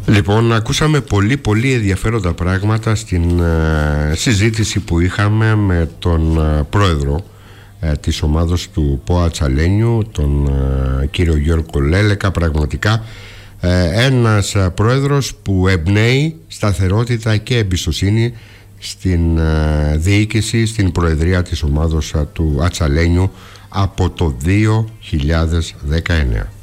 Λοιπόν, ακούσαμε πολύ ενδιαφέροντα πράγματα στην συζήτηση που είχαμε με τον πρόεδρο της ομάδος του ΠΟΑ Ατσαλένιου, τον κύριο Γιώργο Λέλεκα. Πραγματικά ένας πρόεδρος που εμπνέει σταθερότητα και εμπιστοσύνη στην διοίκηση, στην προεδρία της ομάδος του Ατσαλένιου από το 2019.